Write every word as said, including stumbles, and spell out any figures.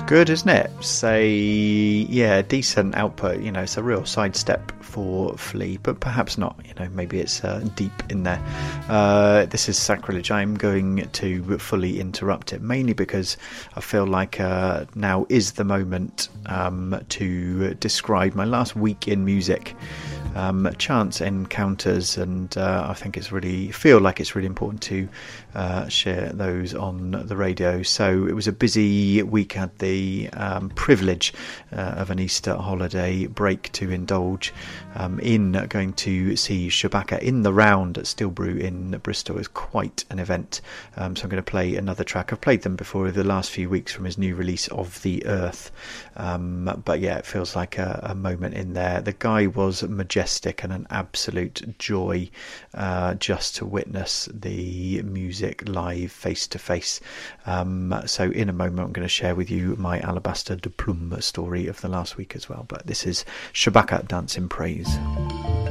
good, isn't it? Say, yeah, decent output. You know, it's a real sidestep for Flea, but perhaps not. You know, maybe it's uh, deep in there. Uh, this is sacrilege. I'm going to fully interrupt it, mainly because I feel like uh, now is the moment um, to describe my last week in music. Um, chance encounters, and uh, I think it's really feel like it's really important to uh, share those on the radio. So it was a busy week. I had the um, privilege uh, of an Easter holiday break to indulge um, in going to see Shabaka in the round at Stillbrew in Bristol. It was quite an event. Um, so I'm going to play another track. I've played them before the last few weeks from his new release Of the Earth, um, but yeah, it feels like a, a moment in there. The guy was majestic and an absolute joy uh, just to witness the music live face to face. Um, so in a moment I'm going to share with you my Alabaster de Plume story of the last week as well, but this is Shabaka, Dance in Praise.